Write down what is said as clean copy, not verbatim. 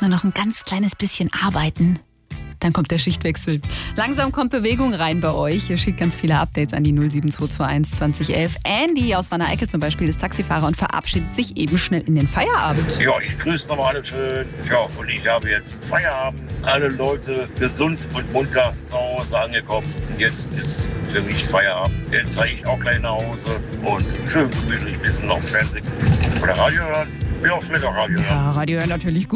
nur noch ein ganz kleines bisschen arbeiten. Dann kommt der Schichtwechsel. Langsam kommt Bewegung rein bei euch. Ihr schickt ganz viele Updates an die 07221 2011. Andy aus Wanne-Eickel zum Beispiel ist Taxifahrer und verabschiedet sich eben schnell in den Feierabend. Ja, ich grüße nochmal alle schön. Ja, und ich habe jetzt Feierabend. Alle Leute gesund und munter zu Hause angekommen. Und jetzt ist für mich Feierabend. Jetzt zeige ich auch gleich nach Hause und schön gemütlich ein bisschen noch Fernsehen oder Radio hören. Ja, vielleicht auch Radio hören. Ja, Radio hören natürlich gut.